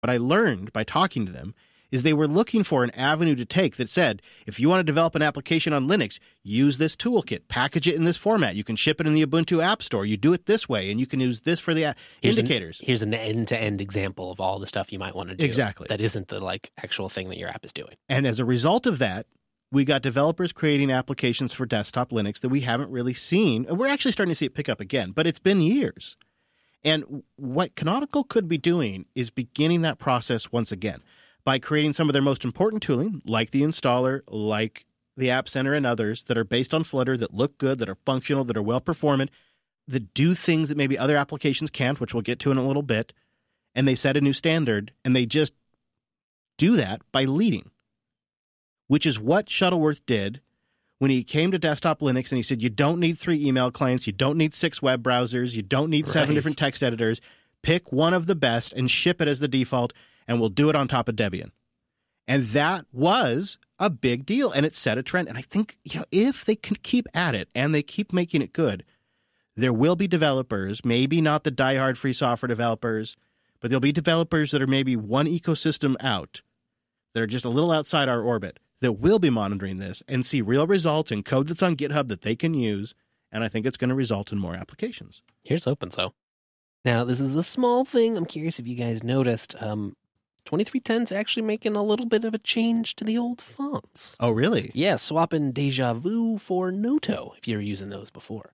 What I learned by talking to them is they were looking for an avenue to take that said, if you want to develop an application on Linux, use this toolkit, package it in this format. You can ship it in the Ubuntu App Store. You do it this way, and you can use this for the indicators. Here's an end-to-end example of all the stuff you might want to do. Exactly. That isn't the actual thing that your app is doing. And as a result of that, we got developers creating applications for desktop Linux that we haven't really seen. And we're actually starting to see it pick up again, but it's been years. And what Canonical could be doing is beginning that process once again by creating some of their most important tooling, like the installer, like the App Center and others that are based on Flutter, that look good, that are functional, that are well-performant, that do things that maybe other applications can't, which we'll get to in a little bit. And they set a new standard, and they just do that by leading, which is what Shuttleworth did when he came to desktop Linux and he said, you don't need 3 email clients, you don't need 6 web browsers, you don't need 7 different text editors. Pick one of the best and ship it as the default, and we'll do it on top of Debian. And that was a big deal, and it set a trend. And I think, if they can keep at it and they keep making it good, there will be developers, maybe not the diehard free software developers, but there'll be developers that are maybe one ecosystem out, that are just a little outside our orbit, that will be monitoring this and see real results in code that's on GitHub that they can use. And I think it's going to result in more applications. Here's OpenSO. Now, this is a small thing. I'm curious if you guys noticed. 2310's actually making a little bit of a change to the old fonts. Oh, really? Yeah, swapping Deja Vu for Noto, if you were using those before.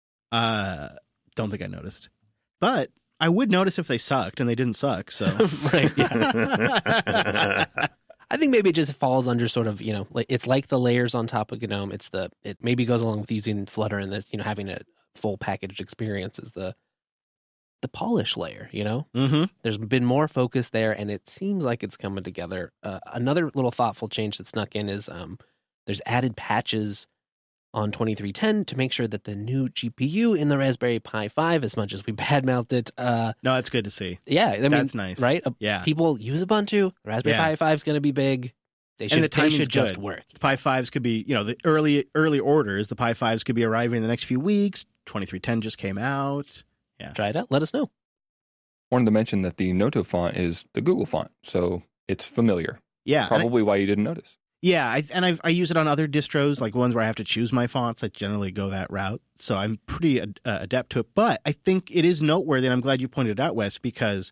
Don't think I noticed. But I would notice if they sucked, and they didn't suck, so. Right, yeah. I think maybe it just falls under sort of, it's like the layers on top of GNOME. It maybe goes along with using Flutter and this, having a full packaged experience is the polish layer, Mm-hmm. There's been more focus there, and it seems like it's coming together. Another little thoughtful change that snuck in is there's added patches on 2310 to make sure that the new GPU in the Raspberry Pi 5, as much as we badmouthed it. No, it's good to see. Yeah. That's nice. Right? Yeah. People use Ubuntu. Raspberry Pi 5 is going to be big. They should just work. The Pi 5s could be, the early orders, the Pi 5s could be arriving in the next few weeks. 2310 just came out. Yeah. Try it out. Let us know. Wanted to mention that the Noto font is the Google font, so it's familiar. Yeah. Probably why you didn't notice. Yeah, I use it on other distros, like ones where I have to choose my fonts. I generally go that route, so I'm pretty adept to it. But I think it is noteworthy, and I'm glad you pointed it out, Wes, because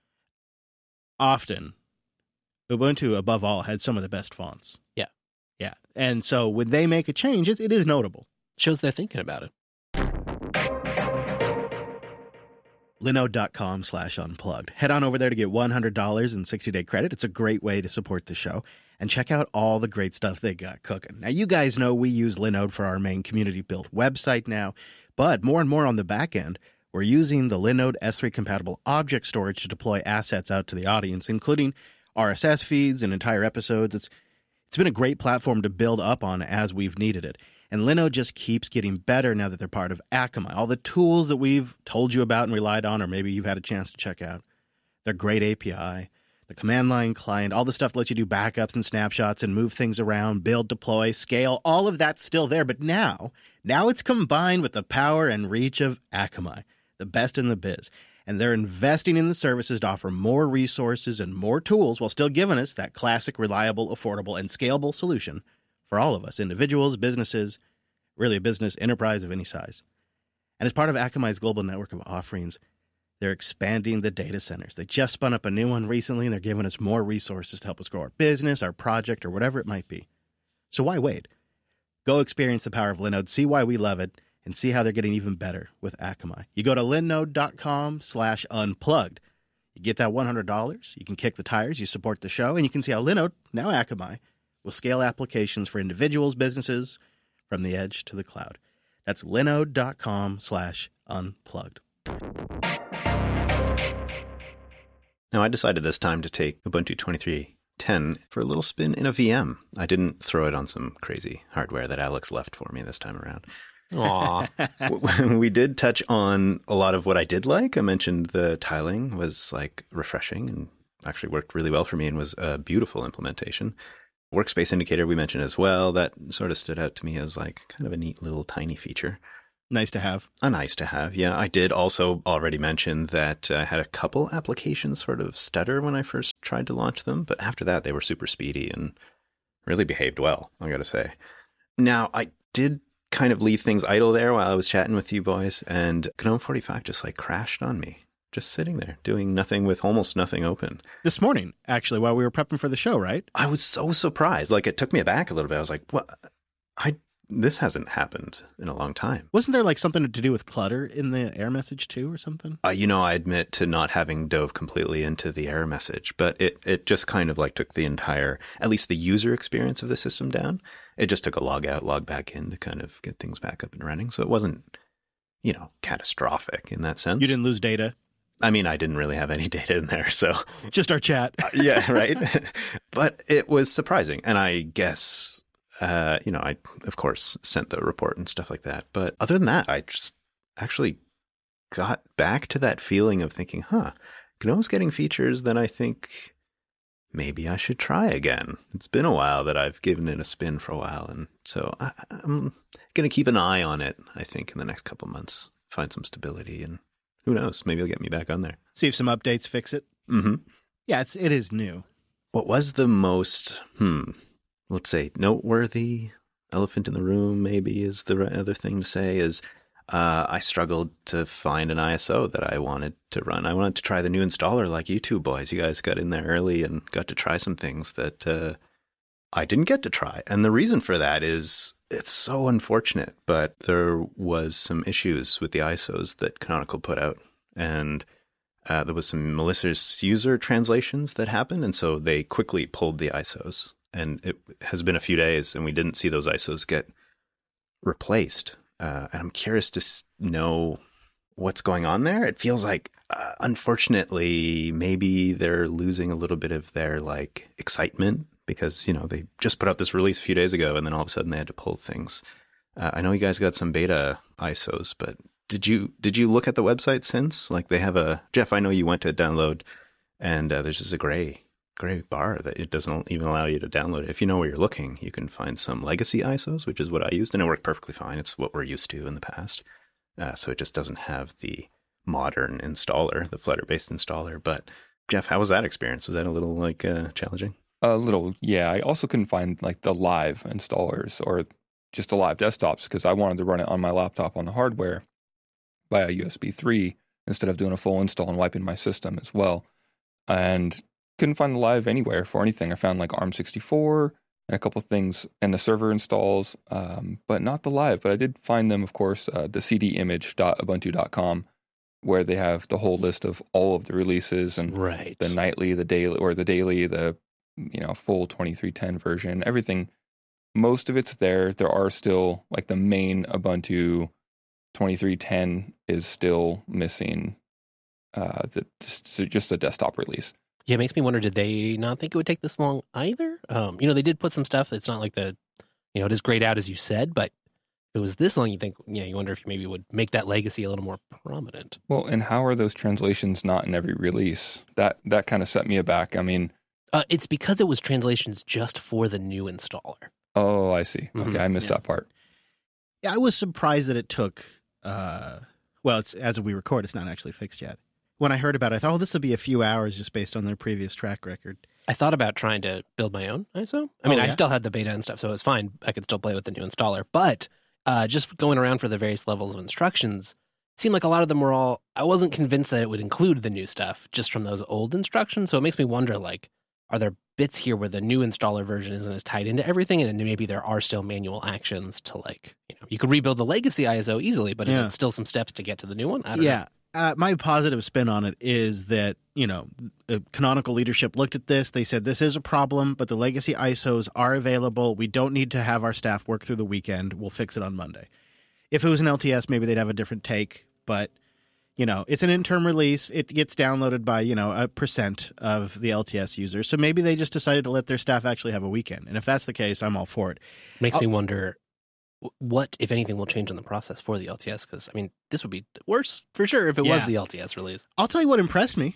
often Ubuntu, above all, had some of the best fonts. Yeah. Yeah, and so when they make a change, it is notable. Shows they're thinking about it. Linode.com/unplugged. Head on over there to get $100 in 60-day credit. It's a great way to support the show. And check out all the great stuff they got cooking. Now, you guys know we use Linode for our main community-built website now, but more and more on the back end, we're using the Linode S3-compatible object storage to deploy assets out to the audience, including RSS feeds and entire episodes. It's been a great platform to build up on as we've needed it. And Linode just keeps getting better now that they're part of Akamai. All the tools that we've told you about and relied on, or maybe you've had a chance to check out, their great API, the command line client, all the stuff that lets you do backups and snapshots and move things around, build, deploy, scale, all of that's still there. But now it's combined with the power and reach of Akamai, the best in the biz. And they're investing in the services to offer more resources and more tools while still giving us that classic, reliable, affordable, and scalable solution for all of us, individuals, businesses, really a business enterprise of any size. And as part of Akamai's global network of offerings, they're expanding the data centers. They just spun up a new one recently, and they're giving us more resources to help us grow our business, our project, or whatever it might be. So why wait? Go experience the power of Linode, see why we love it, and see how they're getting even better with Akamai. You go to linode.com/unplugged. You get that $100. You can kick the tires. You support the show, and you can see how Linode, now Akamai, will scale applications for individuals, businesses, from the edge to the cloud. That's linode.com/unplugged. Now, I decided this time to take Ubuntu 23.10 for a little spin in a VM. I didn't throw it on some crazy hardware that Alex left for me this time around. Aw. We did touch on a lot of what I did like. I mentioned the tiling was refreshing and actually worked really well for me and was a beautiful implementation. Workspace indicator we mentioned as well. That sort of stood out to me as kind of a neat little tiny feature. Nice to have. A nice to have, yeah. I did also already mention that I had a couple applications sort of stutter when I first tried to launch them, but after that they were super speedy and really behaved well, I gotta say. Now, I did kind of leave things idle there while I was chatting with you boys, and GNOME 45 just like crashed on me. Just sitting there, doing nothing with almost nothing open. This morning, actually, while we were prepping for the show, right? I was so surprised. Like, it took me aback a little bit. I was like, what? This hasn't happened in a long time. Wasn't there like something to do with clutter in the error message too or something? I admit to not having dove completely into the error message, but it just kind of like took the entire, at least the user experience of the system down. It just took a log out, log back in to kind of get things back up and running. So it wasn't, catastrophic in that sense. You didn't lose data? I mean, I didn't really have any data in there, so. Just our chat. Yeah, right. But it was surprising. And I guess, I, of course, sent the report and stuff like that. But other than that, I just actually got back to that feeling of thinking, GNOME's getting features that I think maybe I should try again. It's been a while that I've given it a spin for a while. And so I'm going to keep an eye on it, I think, in the next couple months, find some stability, and who knows, maybe it'll get me back on there. See if some updates fix it. Mm-hmm. Yeah, it is new. What was the most, let's say, noteworthy elephant in the room, maybe is the other thing to say, is I struggled to find an ISO that I wanted to run. I wanted to try the new installer like you two boys. You guys got in there early and got to try some things that I didn't get to try. And the reason for that is it's so unfortunate, but there was some issues with the ISOs that Canonical put out. And there was some malicious user translations that happened. And so they quickly pulled the ISOs. And it has been a few days and we didn't see those ISOs get replaced. And I'm curious to know what's going on there. It feels like, unfortunately, maybe they're losing a little bit of their excitement because, they just put out this release a few days ago and then all of a sudden they had to pull things. I know you guys got some beta ISOs, but did you look at the website since? They have Jeff, I know you went to download and there's just a gray bar that it doesn't even allow you to download it. If you know where you're looking, you can find some legacy ISOs, which is what I used, and it worked perfectly fine. It's what we're used to in the past. So it just doesn't have the modern installer, the Flutter-based installer. But Jeff, how was that experience? Was that a little challenging? A little, yeah. I also couldn't find the live installers or just the live desktops because I wanted to run it on my laptop on the hardware via USB 3 instead of doing a full install and wiping my system as well. And couldn't find the live anywhere for anything. I found ARM64 and a couple of things and the server installs, but not the live. But I did find them, of course, the cdimage.ubuntu.com, where they have the whole list of all of the releases and the nightly, the daily, the full 2310 version, everything. Most of it's there. There are still the main Ubuntu 2310 is still missing just the desktop release. Yeah, it makes me wonder, did they not think it would take this long either? They did put some stuff. It's not like it is grayed out as you said, but if it was this long, you think, you wonder if you maybe would make that legacy a little more prominent. Well, and how are those translations not in every release? That kind of set me aback. I mean, it's because it was translations just for the new installer. Oh, I see. Okay, I missed that part. Yeah, I was surprised that it took, it's as we record, it's not actually fixed yet. When I heard about it, I thought, this will be a few hours just based on their previous track record. I thought about trying to build my own ISO. I still had the beta and stuff, so it was fine. I could still play with the new installer. But just going around for the various levels of instructions, it seemed like a lot of them were I wasn't convinced that it would include the new stuff just from those old instructions. So it makes me wonder, are there bits here where the new installer version isn't as tied into everything, and maybe there are still manual actions to you could rebuild the legacy ISO easily, but is it still some steps to get to the new one? I don't know. My positive spin on it is that, Canonical leadership looked at this. They said, this is a problem, but the legacy ISOs are available. We don't need to have our staff work through the weekend. We'll fix it on Monday. If it was an LTS, maybe they'd have a different take. But, it's an interim release. It gets downloaded by, a percent of the LTS users. So maybe they just decided to let their staff actually have a weekend. And if that's the case, I'm all for it. Makes me wonder what, if anything, will change in the process for the LTS? Because, this would be worse for sure if it was the LTS release. I'll tell you what impressed me.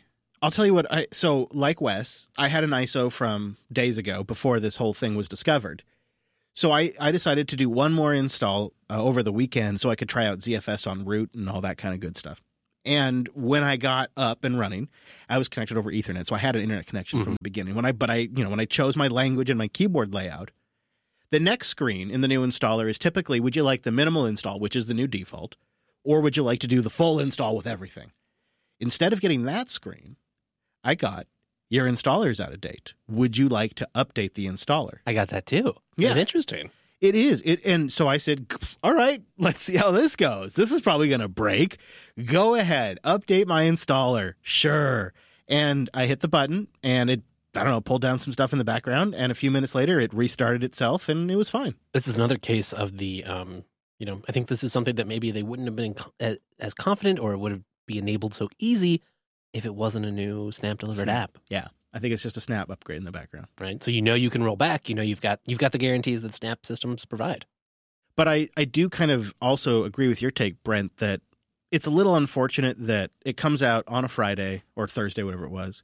So like Wes, I had an ISO from days ago before this whole thing was discovered. So I decided to do one more install over the weekend so I could try out ZFS on root and all that kind of good stuff. And when I got up and running, I was connected over Ethernet, so I had an internet connection from the beginning. When I chose my language and my keyboard layout, the next screen in the new installer is typically, would you like the minimal install, which is the new default, or would you like to do the full install with everything? Instead of getting that screen, I got, your installer is out of date. Would you like to update the installer? I got that too. Yeah. It's interesting. It is. And so I said, all right, let's see how this goes. This is probably going to break. Go ahead. Update my installer. Sure. And I hit the button and it, pulled down some stuff in the background. And a few minutes later, it restarted itself and it was fine. This is another case of the, I think this is something that maybe they wouldn't have been as confident or it would have been enabled so easy if it wasn't a new Snap delivered app. Yeah. I think it's just a Snap upgrade in the background. Right. So you can roll back. You've got the guarantees that Snap systems provide. But I do kind of also agree with your take, Brent, that it's a little unfortunate that it comes out on a Friday or Thursday, whatever it was.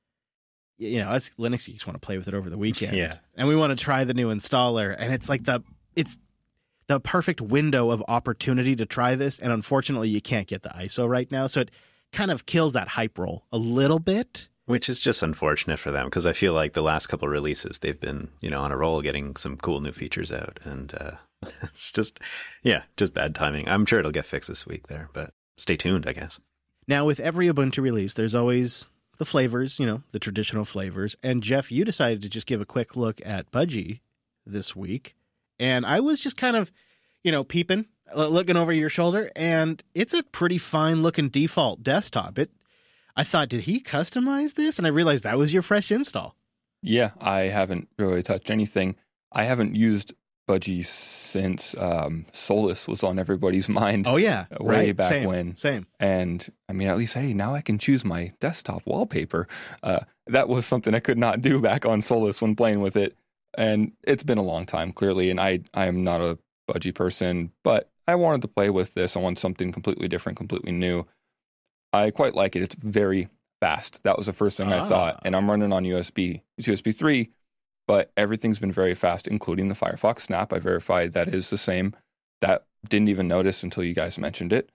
Us Linux geeks want to play with it over the weekend. Yeah. And we want to try the new installer. And it's like it's the perfect window of opportunity to try this. And unfortunately, you can't get the ISO right now. So it kind of kills that hype roll a little bit. Which is just unfortunate for them because I feel like the last couple of releases, they've been, on a roll getting some cool new features out. And it's just bad timing. I'm sure it'll get fixed this week there, but stay tuned, I guess. Now, with every Ubuntu release, there's always the flavors, the traditional flavors. And Jeff, you decided to just give a quick look at Budgie this week. And I was just kind of, peeping, looking over your shoulder. And it's a pretty fine looking default desktop. I thought, did he customize this? And I realized that was your fresh install. Yeah, I haven't really touched anything. I haven't used Budgie since Solus was on everybody's mind. Oh, yeah. Way right. back when. Same. And I mean, at least, hey, now I can choose my desktop wallpaper. That was something I could not do back on Solus when playing with it. And it's been a long time, clearly. And I am not a Budgie person, but I wanted to play with this. I want something completely different, completely new. I quite like it. It's very fast. That was the first thing I thought. And I'm running on USB. It's USB 3, but everything's been very fast, including the Firefox Snap. I verified that is the same. That didn't even notice until you guys mentioned it.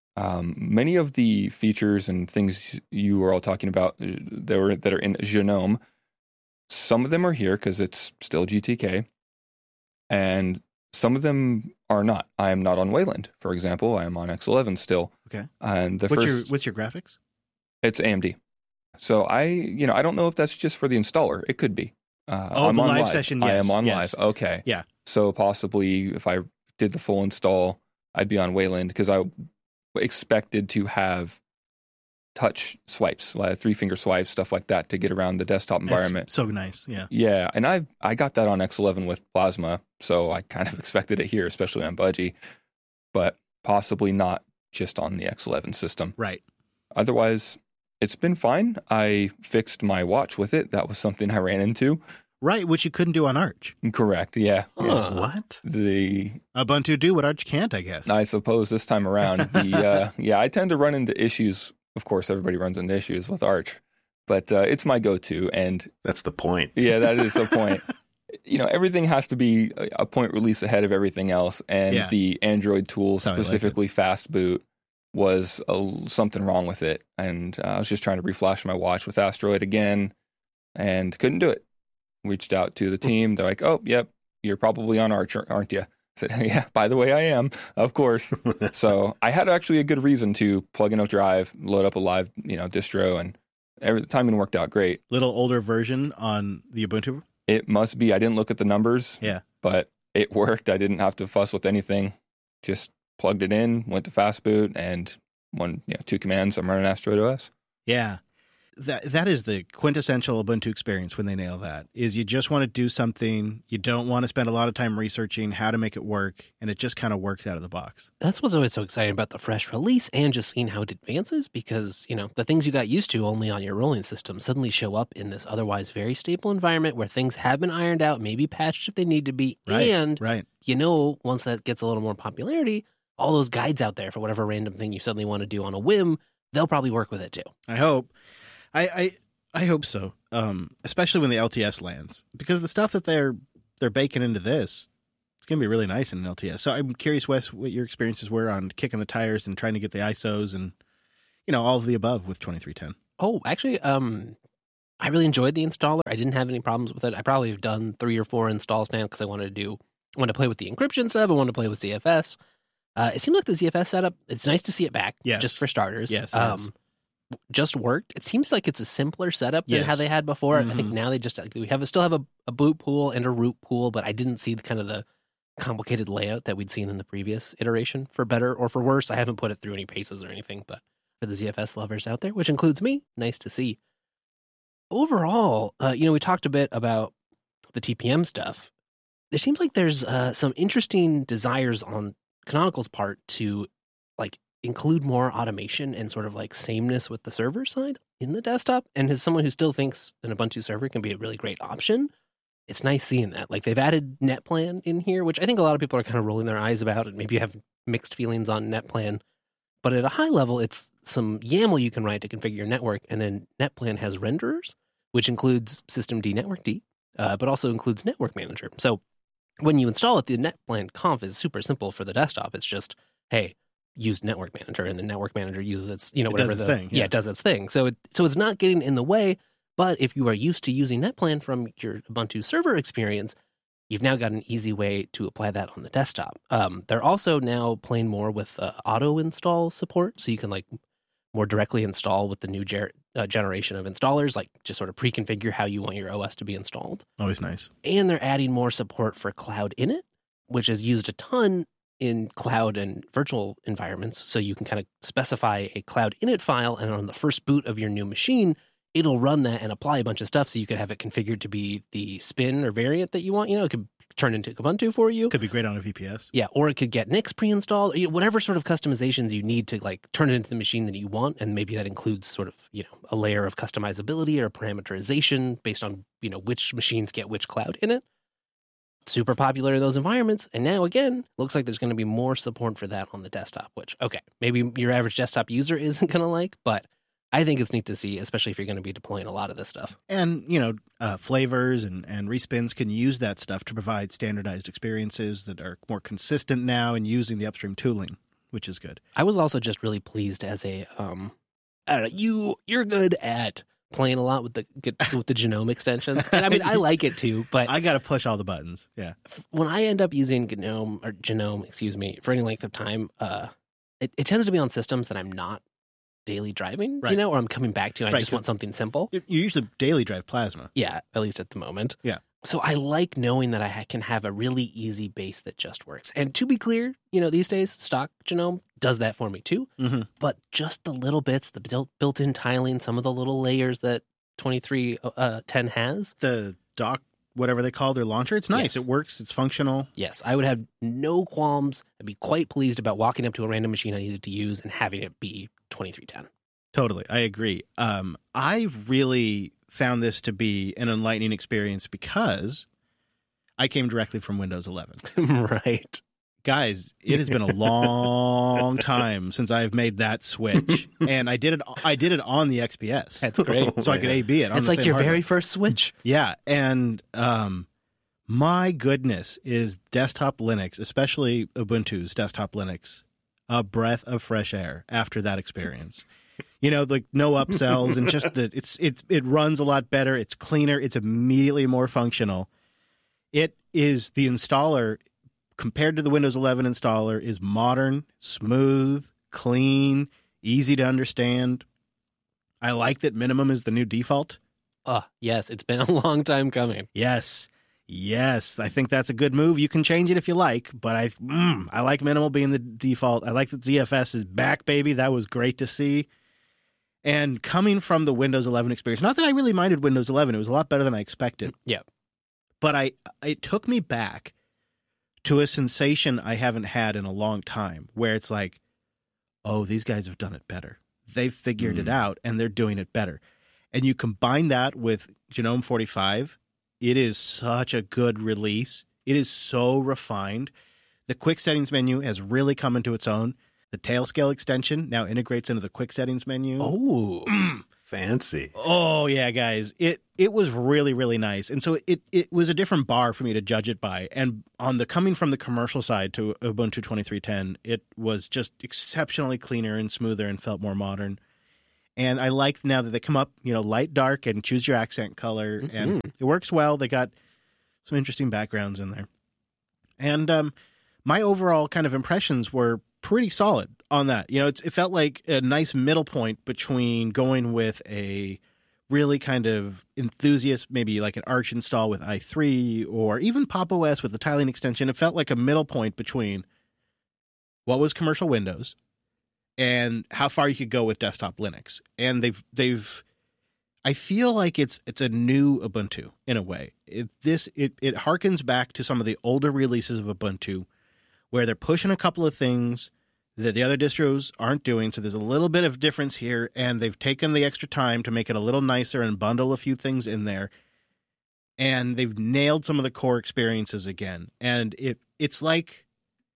Many of the features and things you were all talking about that are in Genome, some of them are here because it's still GTK, and some of them are not. I am not on Wayland, for example. I am on X11 still. Okay. And what's your graphics? It's AMD. So I don't know if that's just for the installer. It could be. I'm the on live session. Yes, I am on yes. live. Okay. Yeah. So possibly if I did the full install, I'd be on Wayland because I expected to have touch swipes, like 3-finger swipes, stuff like that to get around the desktop environment. It's so nice. Yeah. Yeah. And I got that on X11 with Plasma. So I kind of expected it here, especially on Budgie, but possibly not just on the X11 system. Right. Otherwise, it's been fine. I fixed my watch with it. That was something I ran into. Right, which you couldn't do on Arch. Correct, yeah. What? The Ubuntu do what Arch can't, I guess. I suppose this time around. I tend to run into issues. Of course, everybody runs into issues with Arch, but it's my go-to. And that's the point. Yeah, that is the point. Everything has to be a point release ahead of everything else. And the Android tool, specifically Fast Boot, was something wrong with it. And I was just trying to reflash my watch with Asteroid again and couldn't do it. Reached out to the team. They're like, oh, yep, you're probably on Arch, aren't you? I said, yeah, by the way, I am, of course. So I had actually a good reason to plug in a drive, load up a live, distro, and the timing worked out great. Little older version on the Ubuntu? It must be. I didn't look at the numbers. Yeah. But it worked. I didn't have to fuss with anything. Just plugged it in, went to Fast Boot, and 2 commands. I'm running Asteroid OS. Yeah. That is the quintessential Ubuntu experience when they nail that, is you just want to do something. You don't want to spend a lot of time researching how to make it work, and it just kind of works out of the box. That's what's always so exciting about the fresh release and just seeing how it advances, because, the things you got used to only on your rolling system suddenly show up in this otherwise very stable environment where things have been ironed out, maybe patched if they need to be. Right, and, right. Once that gets a little more popularity, all those guides out there for whatever random thing you suddenly want to do on a whim, they'll probably work with it too. I hope. I hope so, especially when the LTS lands, because the stuff that they're baking into this, It's going to be really nice in an LTS. So I'm curious, Wes, what your experiences were on kicking the tires and trying to get the ISOs and, all of the above with 2310. Oh, actually, I really enjoyed the installer. I didn't have any problems with it. I probably have done 3 or 4 installs now because I wanted to play with the encryption stuff. I wanted to play with ZFS. It seemed like the ZFS setup, it's nice to see it back, just for starters. Yes, just worked. It seems like it's a simpler setup than how they had before. I think now they just, still have a boot pool and a root pool, but I didn't see the complicated layout that we'd seen in the previous iteration, for better or for worse. I haven't put it through any paces or anything, but for the ZFS lovers out there, which includes me, nice to see. Overall, we talked a bit about the TPM stuff. There seems like there's some interesting desires on Canonical's part to include more automation and sort of sameness with the server side in the desktop. And as someone who still thinks an Ubuntu server can be a really great option, it's nice seeing that. They've added NetPlan in here, which I think a lot of people are kind of rolling their eyes about, and maybe have mixed feelings on NetPlan. But at a high level, it's some YAML you can write to configure your network, and then NetPlan has renderers, which includes systemd network D, but also includes Network Manager. So when you install it, the NetPlan conf is super simple for the desktop. It's just, hey, use Network Manager, and the Network Manager uses its, whatever the thing. Yeah, it does its thing. So it's not getting in the way. But if you are used to using NetPlan from your Ubuntu server experience, you've now got an easy way to apply that on the desktop. They're also now playing more with auto install support, so you can more directly install with the new generation of installers, just sort of pre-configure how you want your OS to be installed. Always nice. And they're adding more support for Cloud Init, which is used a ton in cloud and virtual environments. So you can kind of specify a Cloud Init file, and on the first boot of your new machine, it'll run that and apply a bunch of stuff, so you could have it configured to be the spin or variant that you want. It could turn into Ubuntu for you. Could be great on a VPS. Yeah, or it could get Nix pre-installed. Whatever sort of customizations you need to turn it into the machine that you want, and maybe that includes sort of a layer of customizability or parameterization based on which machines get which cloud in it. Super popular in those environments, and now again, looks like there's going to be more support for that on the desktop. Which maybe your average desktop user isn't going to but I think it's neat to see, especially if you're going to be deploying a lot of this stuff. And, flavors and respins can use that stuff to provide standardized experiences that are more consistent now and using the upstream tooling, which is good. I was also just really pleased as a, I don't know, you're good at playing a lot with the GNOME extensions. And I mean, I like it too, but I got to push all the buttons. Yeah. When I end up using GNOME, for any length of time, it tends to be on systems that I'm not daily driving, or I'm coming back to, and I just want something simple. You usually daily drive Plasma. Yeah, at least at the moment. Yeah. So I like knowing that I can have a really easy base that just works. And to be clear, these days, stock GNOME does that for me too. Mm-hmm. But just the little bits, the built-in tiling, some of the little layers that 2310 has. The dock, whatever they call their launcher, it's nice. Yes. It works. It's functional. Yes, I would have no qualms. I'd be quite pleased about walking up to a random machine I needed to use and having it be 2310. Totally. I agree. I really found this to be an enlightening experience because I came directly from Windows 11. Right. Guys, it has been a long time since I've made that switch, and I did it on the XPS. That's great. So I could A/B it on the same It's like your hardware. very first switch. Yeah, and my goodness, is desktop Linux, especially Ubuntu's desktop Linux, a breath of fresh air after that experience. No upsells, and just it runs a lot better. It's cleaner. It's immediately more functional. It is the installer compared to the Windows 11 installer is modern, smooth, clean, easy to understand. I like that minimum is the new default. Yes, it's been a long time coming. Yes, I think that's a good move. You can change it if you like, but I like minimal being the default. I like that ZFS is back, baby. That was great to see. And coming from the Windows 11 experience, not that I really minded Windows 11. It was a lot better than I expected. Yeah. But it took me back to a sensation I haven't had in a long time, where it's like, oh, these guys have done it better. They've figured it out, and they're doing it better. And you combine that with GNOME 45, it is such a good release. It is so refined. The quick settings menu has really come into its own. The Tailscale extension now integrates into the quick settings menu. Oh, fancy. Oh yeah, guys. It was really, really nice. And so it was a different bar for me to judge it by. And on the coming from the commercial side to Ubuntu 23.10, it was just exceptionally cleaner and smoother and felt more modern. And I like now that they come up, light, dark, and choose your accent color. Mm-hmm. And it works well. They got some interesting backgrounds in there. And my overall kind of impressions were pretty solid on that. It felt like a nice middle point between going with a really kind of enthusiast, maybe like an Arch install with i3 or even Pop! OS with the tiling extension. It felt like a middle point between what was commercial Windows and how far you could go with desktop Linux. And I feel like it's a new Ubuntu in a way. It harkens back to some of the older releases of Ubuntu where they're pushing a couple of things that the other distros aren't doing. So there's a little bit of difference here, and they've taken the extra time to make it a little nicer and bundle a few things in there. And they've nailed some of the core experiences again. And it's like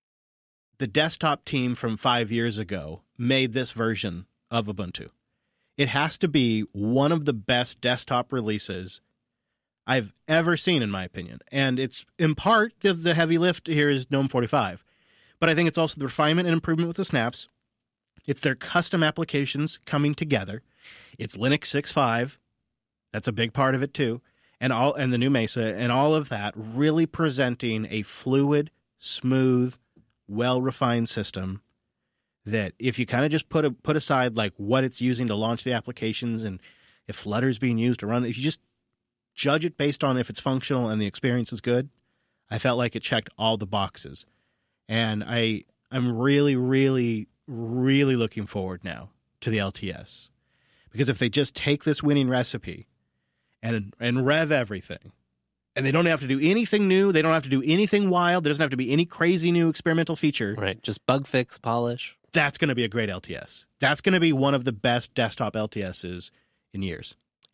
the desktop team from 5 years ago made this version of Ubuntu. It has to be one of the best desktop releases I've ever seen, in my opinion. And it's in part the heavy lift here is GNOME 45. But I think it's also the refinement and improvement with the snaps. It's their custom applications coming together. It's Linux 6.5. That's a big part of it too. And the new Mesa and all of that really presenting a fluid, smooth, well-refined system that if you kind of just put aside like what it's using to launch the applications and if Flutter's being used to run, if you just judge it based on if it's functional and the experience is good, I felt like it checked all the boxes. And I'm really, really, really looking forward now to the LTS. Because if they just take this winning recipe and rev everything, and they don't have to do anything new, they don't have to do anything wild, there doesn't have to be any crazy new experimental feature. Right, just bug fix, polish. That's going to be a great LTS. That's going to be one of the best desktop LTSs in years.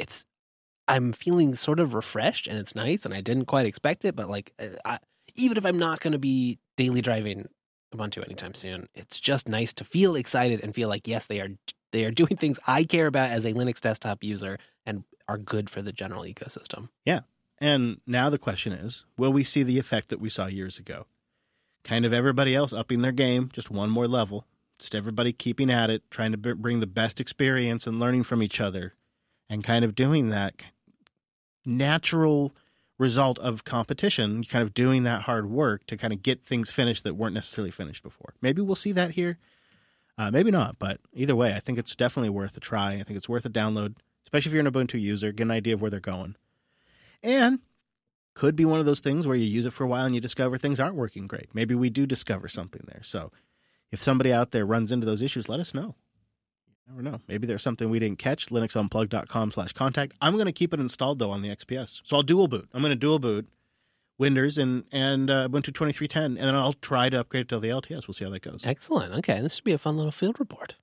I'm feeling sort of refreshed, and it's nice, and I didn't quite expect it, but even if I'm not going to be daily driving Ubuntu anytime soon, it's just nice to feel excited and feel like, yes, they are doing things I care about as a Linux desktop user and are good for the general ecosystem. Yeah. And now the question is, will we see the effect that we saw years ago? Kind of everybody else upping their game, just one more level. Just everybody keeping at it, trying to bring the best experience and learning from each other. And kind of doing that natural result of competition, kind of doing that hard work to kind of get things finished that weren't necessarily finished before. Maybe we'll see that here. Maybe not. But either way, I think it's definitely worth a try. I think it's worth a download, especially if you're an Ubuntu user, get an idea of where they're going. And could be one of those things where you use it for a while and you discover things aren't working great. Maybe we do discover something there. So if somebody out there runs into those issues, let us know. You never know. Maybe there's something we didn't catch. linuxunplugged.com/contact. I'm going to keep it installed, though, on the XPS. So I'll dual boot. I'm going to dual boot Windows and Ubuntu 23.10, and then I'll try to upgrade it to the LTS. We'll see how that goes. Excellent. Okay, this should be a fun little field report.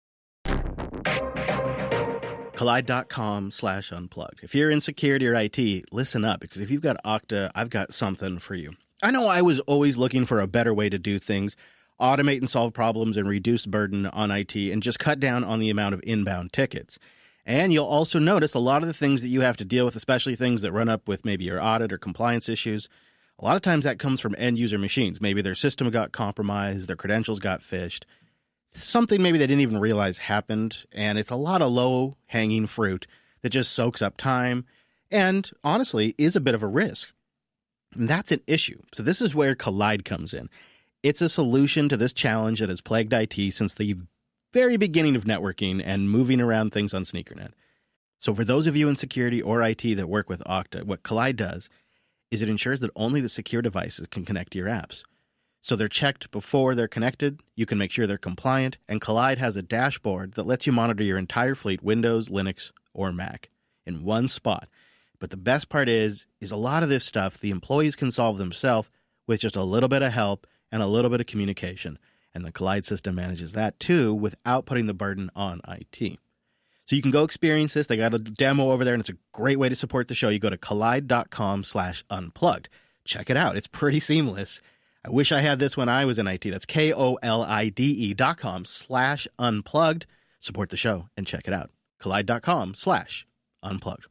Collide.com/unplugged. If you're in security or IT, listen up, because if you've got Okta, I've got something for you. I know I was always looking for a better way to do things, automate and solve problems and reduce burden on IT, and just cut down on the amount of inbound tickets. And you'll also notice a lot of the things that you have to deal with, especially things that run up with maybe your audit or compliance issues, a lot of times that comes from end-user machines. Maybe their system got compromised, their credentials got phished, something maybe they didn't even realize happened, and it's a lot of low-hanging fruit that just soaks up time and, honestly, is a bit of a risk. And that's an issue. So this is where Collide comes in. It's a solution to this challenge that has plagued IT since the very beginning of networking and moving around things on SneakerNet. So for those of you in security or IT that work with Okta, what Collide does is it ensures that only the secure devices can connect to your apps. So they're checked before they're connected, you can make sure they're compliant, and Collide has a dashboard that lets you monitor your entire fleet, Windows, Linux, or Mac, in one spot. But the best part is a lot of this stuff the employees can solve themselves with just a little bit of help and a little bit of communication. And the Collide system manages that too without putting the burden on IT. So you can go experience this. They got a demo over there, and it's a great way to support the show. You go to collide.com/unplugged. Check it out. It's pretty seamless. I wish I had this when I was in IT. That's KOLIDE.com/unplugged. Support the show and check it out. Kolide.com/unplugged.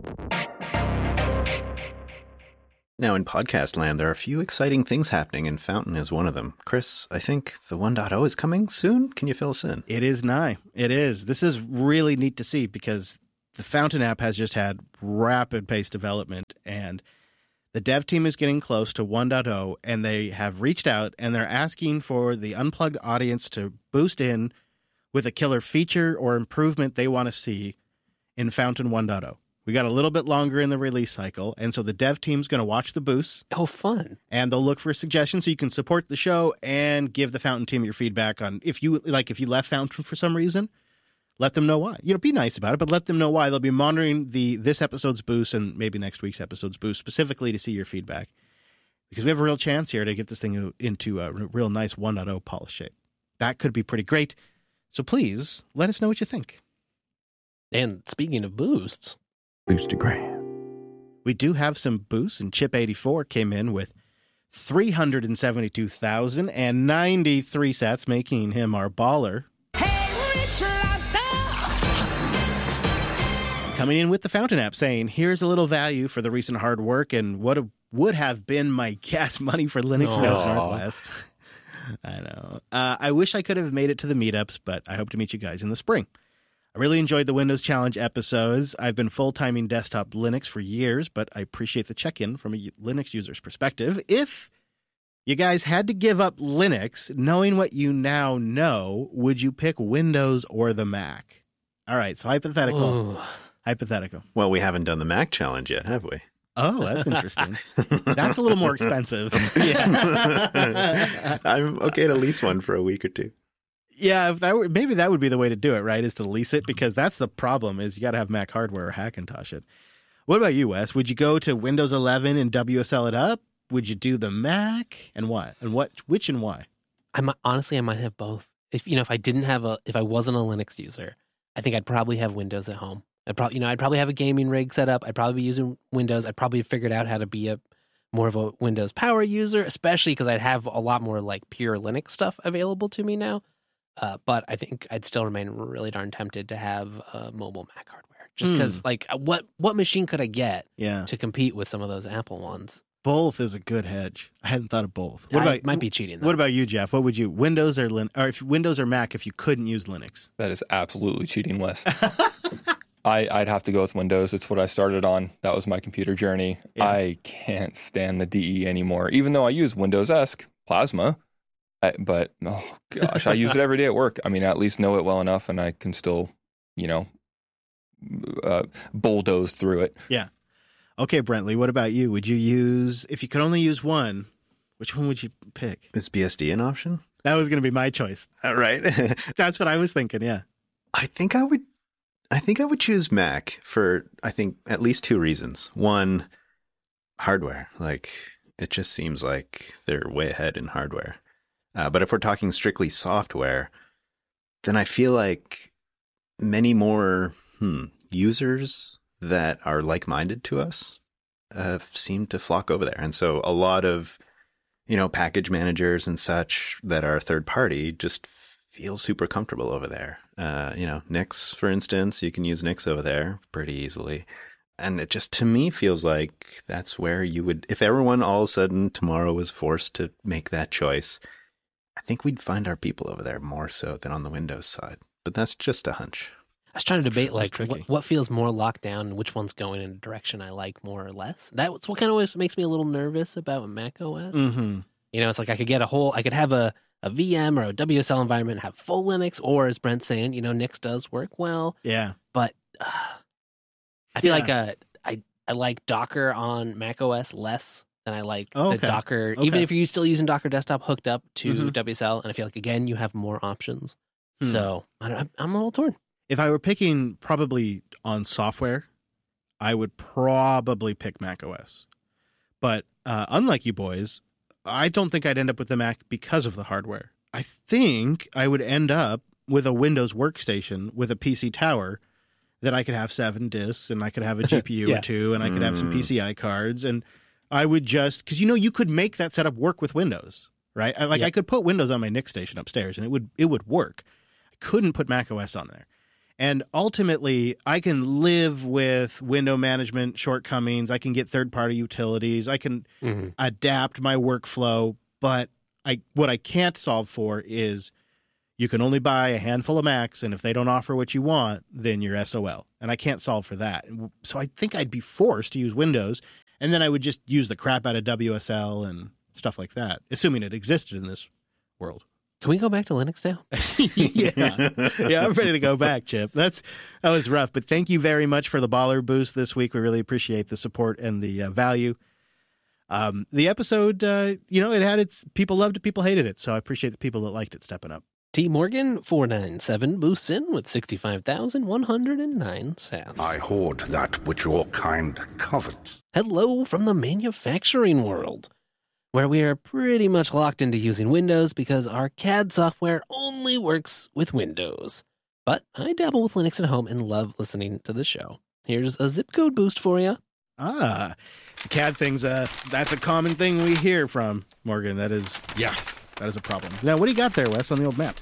Now, in podcast land, there are a few exciting things happening, and Fountain is one of them. Chris, I think the 1.0 is coming soon. Can you fill us in? It is nigh. It is. This is really neat to see because the Fountain app has just had rapid pace development, and the dev team is getting close to 1.0, and they have reached out and they're asking for the Unplugged audience to boost in with a killer feature or improvement they want to see in Fountain 1.0. We got a little bit longer in the release cycle, and so the dev team's going to watch the boosts. Oh, fun. And they'll look for suggestions so you can support the show and give the Fountain team your feedback on if you left Fountain for some reason, let them know why. Be nice about it, but let them know why. They'll be monitoring this episode's boost and maybe next week's episode's boost specifically to see your feedback. Because we have a real chance here to get this thing into a real nice 1.0 polished shape. That could be pretty great. So please, let us know what you think. And speaking of boosts... Boostagram. We do have some boosts, and Chip84 came in with 372,093 sats, making him our baller. Hey, Rich Lobster! Coming in with the Fountain app saying, here's a little value for the recent hard work and what would have been my gas money for Linux Fest Northwest. I know. I wish I could have made it to the meetups, but I hope to meet you guys in the spring. I really enjoyed the Windows Challenge episodes. I've been full-timing desktop Linux for years, but I appreciate the check-in from a Linux user's perspective. If you guys had to give up Linux, knowing what you now know, would you pick Windows or the Mac? All right, so hypothetical. Ooh. Hypothetical. Well, we haven't done the Mac challenge yet, have we? Oh, that's interesting. That's a little more expensive. Yeah. I'm okay to lease one for a week or two. Yeah, maybe that would be the way to do it, right? Is to lease it, because that's the problem. Is you got to have Mac hardware or Hackintosh it. What about you, Wes? Would you go to Windows 11 and WSL it up? Would you do the Mac and what? And which and why? I might have both. If I wasn't a Linux user, I think I'd probably have Windows at home. I'd probably have a gaming rig set up. I'd probably be using Windows. I'd probably have figured out how to be more of a Windows power user, especially because I'd have a lot more like pure Linux stuff available to me now. But I think I'd still remain really darn tempted to have mobile Mac hardware, just because what machine could I get to compete with some of those Apple ones? Both is a good hedge. I hadn't thought of both. Might be cheating, though. What about you, Jeff? What would you, Windows or Windows or Mac if you couldn't use Linux? That is absolutely cheating, Wes. I'd have to go with Windows. It's what I started on. That was my computer journey. Yeah. I can't stand the DE anymore, even though I use Windows-esque Plasma. But, oh gosh, I use it every day at work. I mean, I at least know it well enough, and I can still, bulldoze through it. Yeah. Okay, Brentley, what about you? Would you use, if you could only use one, which one would you pick? Is BSD an option? That was going to be my choice. Right. That's what I was thinking, yeah. I think I would choose Mac for, at least two reasons. One, hardware. It just seems like they're way ahead in hardware. But if we're talking strictly software, then I feel like many more users that are like-minded to us seem to flock over there. And so a lot of, package managers and such that are third-party just feel super comfortable over there. Nix, for instance, you can use Nix over there pretty easily. And it just, to me, feels like that's where you would, if everyone all of a sudden tomorrow was forced to make that choice, I think we'd find our people over there more so than on the Windows side. But that's just a hunch. I was trying to debate what feels more locked down and which one's going in a direction I like more or less. That's what kind of makes me a little nervous about Mac OS. Mm-hmm. It's like I could have a VM or a WSL environment and have full Linux, or as Brent's saying, Nix does work well. Yeah. But I feel like I like Docker on Mac OS less than I like the Docker. Okay. Even if you're still using Docker Desktop hooked up to WSL, and I feel like, again, you have more options. So I'm a little torn. If I were picking probably on software, I would probably pick Mac OS. But unlike you boys, I don't think I'd end up with the Mac because of the hardware. I think I would end up with a Windows workstation with a PC tower that I could have 7 disks, and I could have a GPU or two, and I could have some PCI cards, and I would just, because you could make that setup work with Windows, right? I could put Windows on my NIC station upstairs, and it would work. I couldn't put Mac OS on there. And ultimately, I can live with window management shortcomings. I can get third-party utilities. I can adapt my workflow. But what I can't solve for is you can only buy a handful of Macs, and if they don't offer what you want, then you're SOL. And I can't solve for that. So I think I'd be forced to use Windows, and then I would just use the crap out of WSL and stuff like that, assuming it existed in this world. Can we go back to Linux now? Yeah, I'm ready to go back, Chip. That was rough, but thank you very much for the baller boost this week. We really appreciate the support and the value. The episode, it had its people loved it, people hated it, so I appreciate the people that liked it stepping up. T. Morgan 497 boosts in with 65,109 sats. I hoard that which your kind covet. Hello from the manufacturing world, where we are pretty much locked into using Windows because our CAD software only works with Windows. But I dabble with Linux at home and love listening to the show. Here's a zip code boost for you. The CAD thing's that's a common thing we hear from Morgan. That is a problem. Now, what do you got there, Wes, on the old map?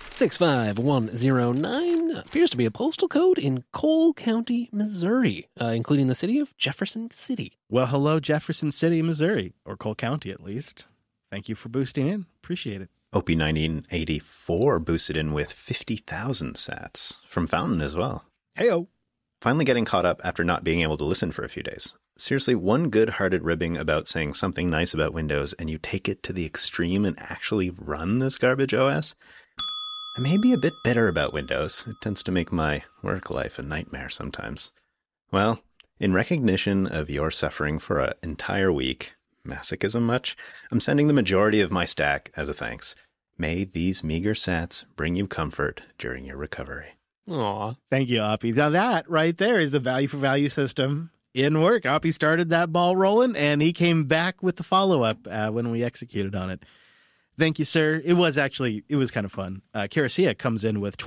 65109 appears to be a postal code in Cole County, Missouri, including the city of Jefferson City. Well, hello, Jefferson City, Missouri, or Cole County at least. Thank you for boosting in. Appreciate it. Opie 1984 boosted in with 50,000 sats from Fountain as well. Heyo. Finally getting caught up after not being able to listen for a few days. Seriously, one good-hearted ribbing about saying something nice about Windows and you take it to the extreme and actually run this garbage OS? I may be a bit bitter about Windows. It tends to make my work life a nightmare sometimes. Well, in recognition of your suffering for an entire week, masochism much, I'm sending the majority of my stack as a thanks. May these meager sats bring you comfort during your recovery. Aw. Thank you, Oppie. Now that right there is the value for value system in work. Oppie started that ball rolling, and he came back with the follow-up when we executed on it. Thank you, sir. It was kind of fun. Karasia comes in with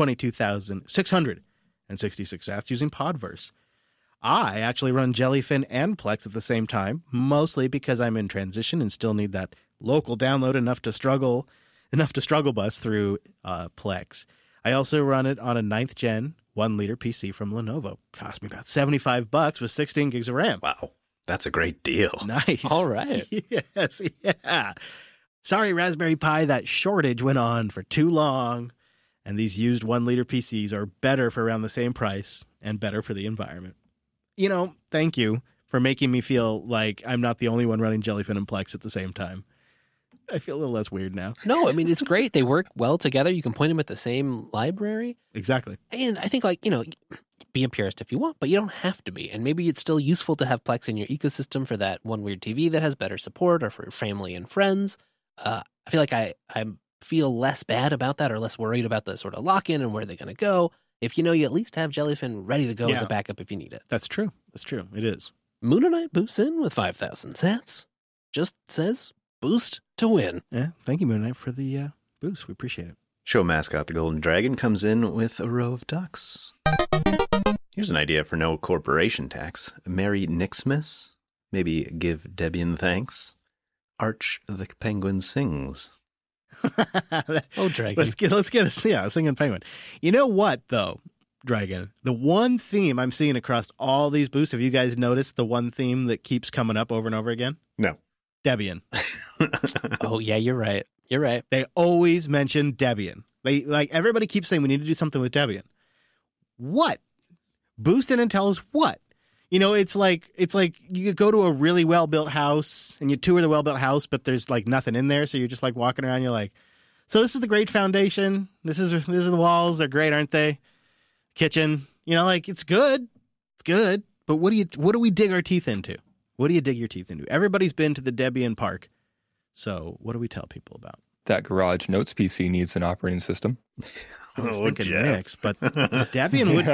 22,666 sats using Podverse. I actually run Jellyfin and Plex at the same time, mostly because I'm in transition and still need that local download enough to struggle bus through Plex. I also run it on a 9th gen 1-liter PC from Lenovo. Cost me about $75 with 16 gigs of RAM. Wow, that's a great deal. Nice. All right. Yes, yeah. Sorry, Raspberry Pi, that shortage went on for too long, and these used 1-liter PCs are better for around the same price and better for the environment. Thank you for making me feel like I'm not the only one running Jellyfin and Plex at the same time. I feel a little less weird now. No, I mean, it's great. They work well together. You can point them at the same library. Exactly. And I think, be a purist if you want, but you don't have to be. And maybe it's still useful to have Plex in your ecosystem for that one weird TV that has better support or for family and friends. I feel like I feel less bad about that or less worried about the sort of lock-in and where they're going to go if you at least have Jellyfin ready to go as a backup if you need it. That's true. It is. Moononite boosts in with 5,000 sats. Just says, boost to win. Yeah, thank you, Moonlight, for the boost. We appreciate it. Show mascot the Golden Dragon comes in with a row of ducks. Here's an idea for no corporation tax. Mary Nixmas. Maybe give Debian thanks. Arch the Penguin sings. Oh, Dragon. Let's get a singing penguin. You know what, though, Dragon? The one theme I'm seeing across all these boosts, have you guys noticed the one theme that keeps coming up over and over again? No. Debian. Oh, yeah, you're right. They always mention Debian. Everybody keeps saying we need to do something with Debian. What? Boost in and tell us what? It's like you go to a really well-built house and you tour the well-built house, but there's nothing in there. So you're just walking around. You're like, so this is the great foundation. These are the walls. They're great, aren't they? Kitchen, it's good. It's good. But what do we dig our teeth into? What do you dig your teeth into? Everybody's been to the Debian Park. So what do we tell people about? That Garage Notes PC needs an operating system. I was thinking Linux, but Debian would,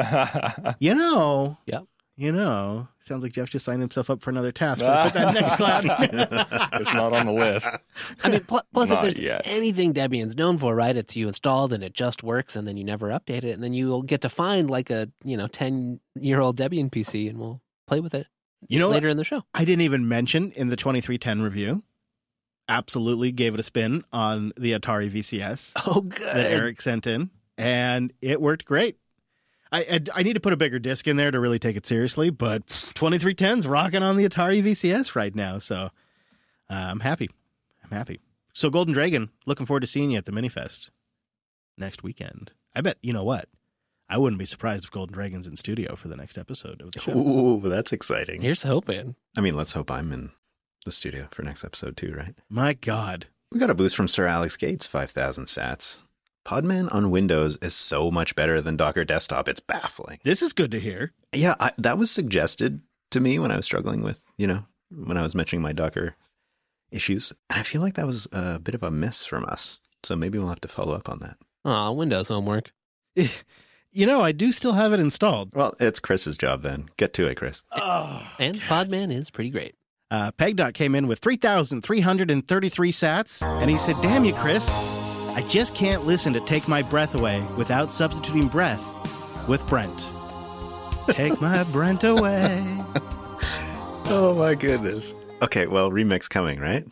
Yep. Sounds like Jeff just signed himself up for another task. We'll put that next cloud. It's not on the list. I mean, plus Not if there's yet. anything Debian's known for, right? It's you installed and it just works, and then you never update it, and then you'll get to find a 10-year-old Debian PC, and we'll play with it. Later in the show. I didn't even mention in the 2310 review. Absolutely gave it a spin on the Atari VCS. Oh, good. That Eric sent in, and it worked great. I need to put a bigger disc in there to really take it seriously, but 2310's rocking on the Atari VCS right now, so I'm happy. So Golden Dragon, looking forward to seeing you at the Minifest next weekend. I bet, you know what? I wouldn't be surprised if Golden Dragon's in studio for the next episode of the show. Ooh, that's exciting. Here's hoping. I mean, let's hope I'm in the studio for next episode too, right? My God. We got a boost from Sir Alex Gates, 5,000 sats. Podman on Windows is so much better than Docker Desktop. It's baffling. This is good to hear. Yeah, that was suggested to me when I was struggling with, when I was mentioning my Docker issues. And I feel like that was a bit of a miss from us. So maybe we'll have to follow up on that. Aw, Windows homework. I do still have it installed. Well, it's Chris's job then. Get to it, Chris. And Podman is pretty great. PegDot came in with 3,333 sats, and he said, "Damn you, Chris. I just can't listen to Take My Breath Away without substituting breath with Brent. Take my Brent away." Oh, my goodness. Okay, well, remix coming, right?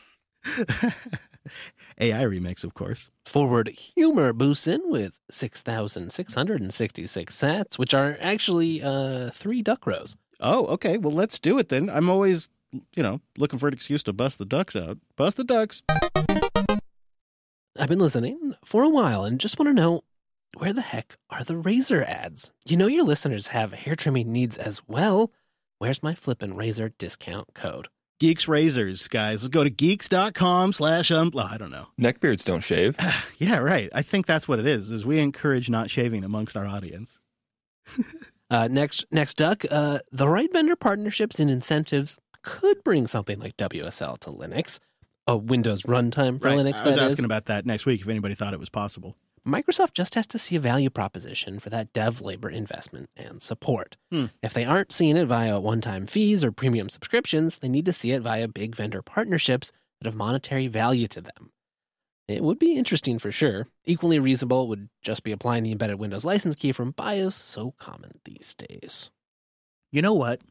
AI remix, of course. Forward Humor boosts in with 6,666 sats, which are actually 3 duck rows. Oh, okay. Well, let's do it then. I'm always, looking for an excuse to bust the ducks out. Bust the ducks. I've been listening for a while and just want to know, where the heck are the razor ads? Your listeners have hair trimming needs as well. Where's my flippin' razor discount code? Geeks Razors, guys. Let's go to geeks.com/I don't know. Neckbeards don't shave. Yeah, right. I think that's what it is we encourage not shaving amongst our audience. Next duck, the right vendor partnerships and incentives could bring something like WSL to Linux. A Windows runtime for Linux, I was asking about that next week if anybody thought it was possible. Microsoft just has to see a value proposition for that dev labor investment and support. If they aren't seeing it via one-time fees or premium subscriptions, they need to see it via big vendor partnerships that have monetary value to them. It would be interesting for sure. Equally reasonable would just be applying the embedded Windows license key from BIOS, so common these days. You know what?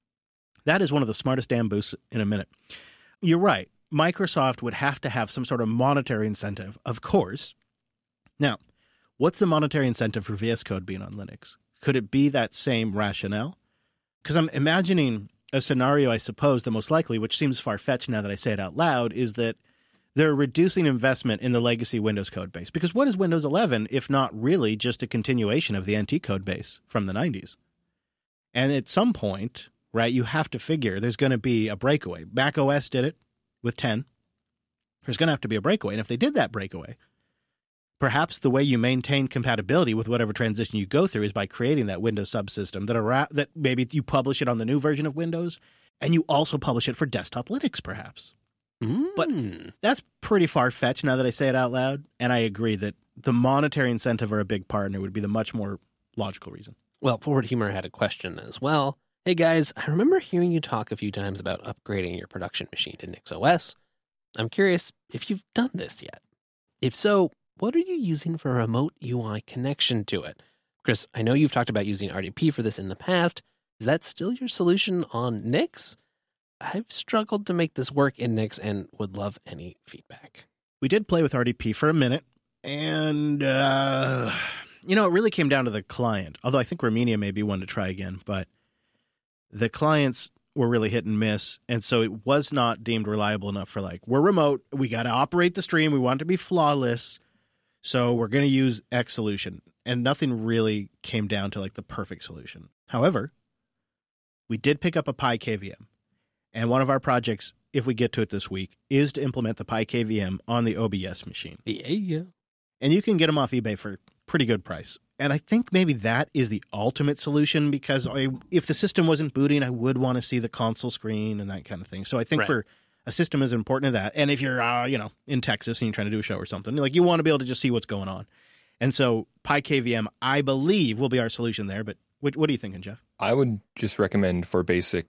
That is one of the smartest damn boosts in a minute. You're right. Microsoft would have to have some sort of monetary incentive, of course. Now, what's the monetary incentive for VS Code being on Linux? Could it be that same rationale? Because I'm imagining a scenario, I suppose, the most likely, which seems far-fetched now that I say it out loud, is that they're reducing investment in the legacy Windows code base. Because what is Windows 11 if not really just a continuation of the NT code base from the 90s? And at some point, right, you have to figure there's going to be a breakaway. Mac OS did it with 10. There's going to have to be a breakaway. And if they did that breakaway, perhaps the way you maintain compatibility with whatever transition you go through is by creating that Windows subsystem that maybe you publish it on the new version of Windows and you also publish it for desktop Linux, perhaps. But that's pretty far-fetched now that I say it out loud. And I agree that the monetary incentive or a big partner would be the much more logical reason. Well, Forward Humor had a question as well. Hey guys, I remember hearing you talk a few times about upgrading your production machine to NixOS. I'm curious if you've done this yet. If so, what are you using for a remote UI connection to it? Chris, I know you've talked about using RDP for this in the past. Is that still your solution on Nix? I've struggled to make this work in Nix and would love any feedback. We did play with RDP for a minute, and, it really came down to the client. Although I think Romania may be one to try again, but the clients were really hit and miss, and so it was not deemed reliable enough for, we're remote, we got to operate the stream, we want it to be flawless, so we're going to use X solution. And nothing really came down to, the perfect solution. However, we did pick up a PyKVM. And one of our projects, if we get to it this week, is to implement the PyKVM on the OBS machine. Yeah. And you can get them off eBay for a pretty good price. And I think maybe that is the ultimate solution because if the system wasn't booting, I would want to see the console screen and that kind of thing. So I think for a system as important as that, and if you're, in Texas and you're trying to do a show or something, you want to be able to just see what's going on. And so PyKVM, I believe, will be our solution there. But what are you thinking, Jeff? I would just recommend for basic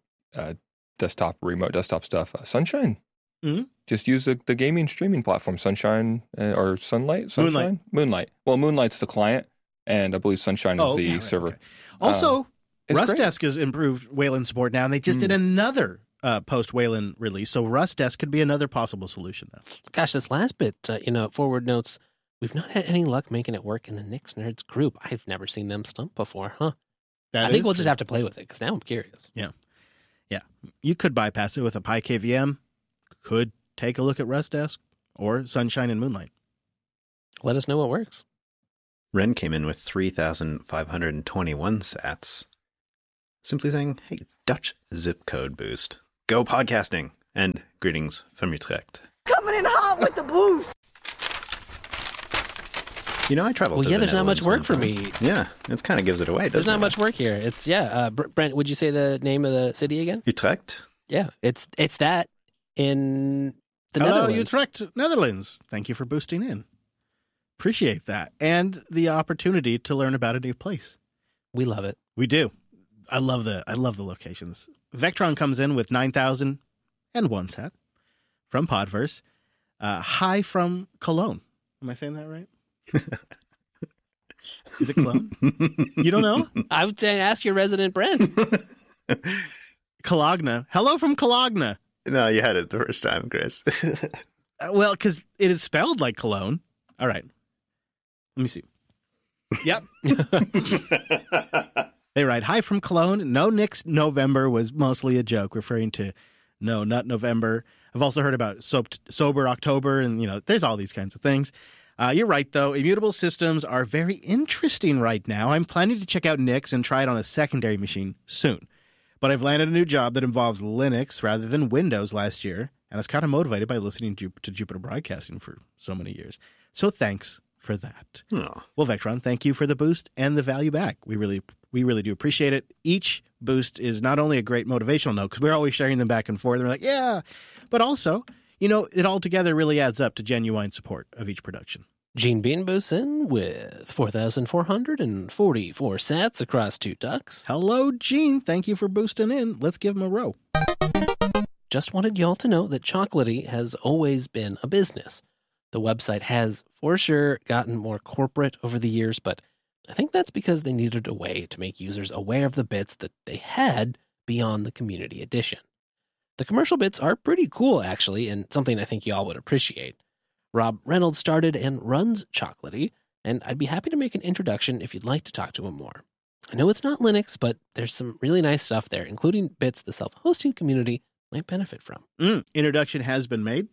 remote desktop stuff, Sunshine. Mm-hmm. Just use the gaming streaming platform, Sunshine or Sunlight? Moonlight. Well, Moonlight's the client, and I believe Sunshine is the server. Okay. Also, RustDesk has improved Wayland support now, and they just did another post-Wayland release, so RustDesk could be another possible solution now. Gosh, this last bit, Forward notes, we've not had any luck making it work in the Nix Nerds group. I've never seen them stump before, huh? I think we'll just have to play with it because now I'm curious. Yeah. You could bypass it with a PyKVM. Could take a look at RustDesk or Sunshine and Moonlight. Let us know what works. Ren came in with 3,521 sats. Simply saying, hey, Dutch zip code boost. Go podcasting. And greetings from Utrecht. Coming in hot with the boost. You know, I traveled Well, to yeah, the there's not much Netherlands work for one time. me. Yeah, it kind of gives it away, doesn't There's not it? much work here. It's, Brent, would you say the name of the city again? Utrecht? Yeah, it's that in the Hello, Netherlands. Utrecht, Netherlands. Thank you for boosting in. Appreciate that. And the opportunity to learn about a new place. We love it. We do. I love the locations. Vectron comes in with 9,001 sat from Podverse. Hi from Cologne. Am I saying that right? Is it Cologne? You don't know? I would say ask your resident Brent. Cologne. Hello from Cologne. No, you had it the first time, Chris. Well, because it is spelled like Cologne. All right. Let me see. Yep. They write, hi from Cologne. No Nix November was mostly a joke, referring to no, not November. I've also heard about sober October, and, there's all these kinds of things. You're right, though. Immutable systems are very interesting right now. I'm planning to check out Nix and try it on a secondary machine soon. But I've landed a new job that involves Linux rather than Windows last year, and I was kind of motivated by listening to Jupiter Broadcasting for so many years. So thanks for that. Oh. Well, Vectron, thank you for the boost and the value back. We really do appreciate it. Each boost is not only a great motivational note, because we're always sharing them back and forth. And we're like, yeah, but also, it all together really adds up to genuine support of each production. Gene Bean boosts in with 4,444 sats across 2 ducks. Hello, Gene. Thank you for boosting in. Let's give him a row. Just wanted y'all to know that Chocolatey has always been a business. The website has, for sure, gotten more corporate over the years, but I think that's because they needed a way to make users aware of the bits that they had beyond the community edition. The commercial bits are pretty cool, actually, and something I think y'all would appreciate. Rob Reynolds started and runs Chocolatey, and I'd be happy to make an introduction if you'd like to talk to him more. I know it's not Linux, but there's some really nice stuff there, including bits the self-hosting community might benefit from. Introduction has been made,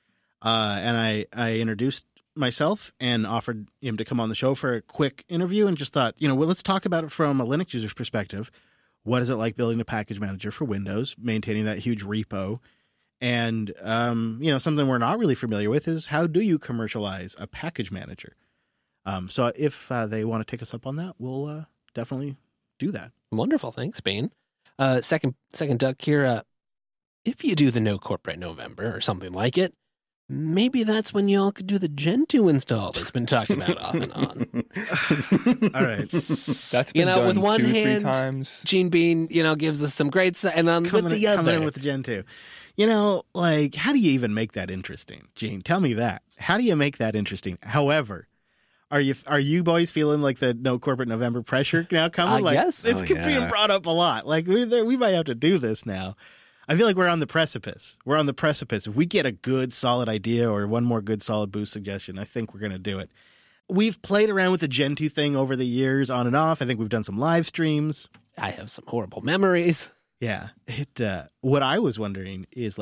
and I introduced myself and offered him to come on the show for a quick interview, and just thought, let's talk about it from a Linux user's perspective. What is it like building a package manager for Windows, maintaining that huge repo? And, something we're not really familiar with is how do you commercialize a package manager? So if they want to take us up on that, we'll definitely do that. Wonderful. Thanks, Bane. Second duck here. If you do the No Corporate November or something like it, maybe that's when y'all could do the Gentoo install that's been talked about off and on. All right. That's been done with one 2-3 hand, times. Gene Bean, gives us some great stuff, and with the other. Coming in with the Gen 2. How do you even make that interesting? Gene, tell me that. How do you make that interesting? However, are you boys feeling like the No Corporate November pressure now coming? Yes. It's being brought up a lot. Like, we might have to do this now. I feel like we're on the precipice. We're on the precipice. If we get a good, solid idea or one more good, solid boost suggestion, I think we're going to do it. We've played around with the Gen 2 thing over the years, on and off. I think we've done some live streams. I have some horrible memories. Yeah. What I was wondering is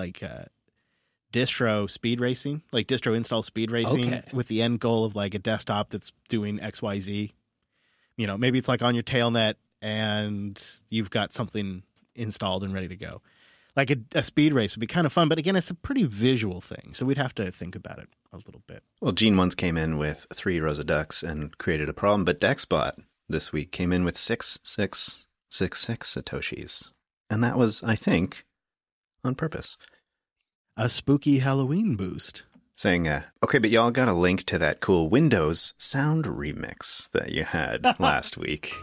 distro speed racing, like distro install speed racing with the end goal of like a desktop that's doing XYZ. Maybe it's like on your tailnet and you've got something installed and ready to go. Like a speed race would be kind of fun, but again, it's a pretty visual thing, so we'd have to think about it a little bit. Well, Gene once came in with 3 rows of ducks and created a problem, but DexBot this week came in with 6,666 Satoshis. And that was, I think, on purpose. A spooky Halloween boost. Saying, okay, but y'all got a link to that cool Windows sound remix that you had last week.